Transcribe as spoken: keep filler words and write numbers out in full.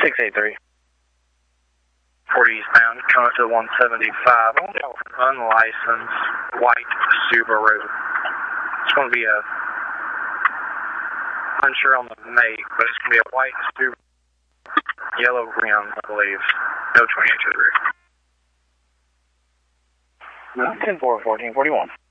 six eight three. forty eastbound, coming to one seventy-five. Unlicensed white Subaru. It's going to be a, unsure on the make, but it's going to be a white Subaru. Yellow rim, I believe. No twenty-eight to the rear. ten four, fourteen forty-one.